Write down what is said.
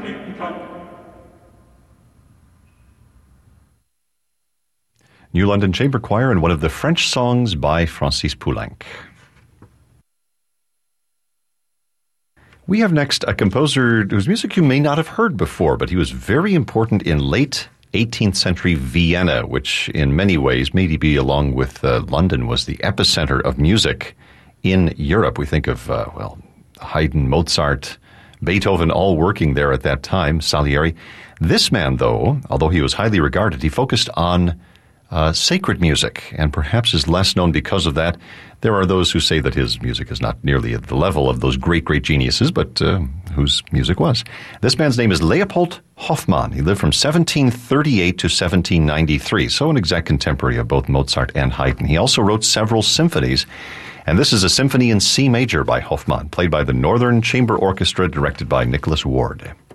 New London Chamber Choir and one of the French songs by Francis Poulenc. We have next a composer whose music you may not have heard before, but he was very important in late 18th century Vienna, which in many ways, maybe along with London, was the epicenter of music in Europe. We think of, Haydn, Mozart, Beethoven, all working there at that time, Salieri. This man, though, although he was highly regarded, he focused on sacred music, and perhaps is less known because of that. There are those who say that his music is not nearly at the level of those great, great geniuses, but whose music was. This man's name is Leopold Hofmann. He lived from 1738 to 1793, so an exact contemporary of both Mozart and Haydn. He also wrote several symphonies, and this is a symphony in C major by Hofmann, played by the Northern Chamber Orchestra, directed by Nicholas Ward.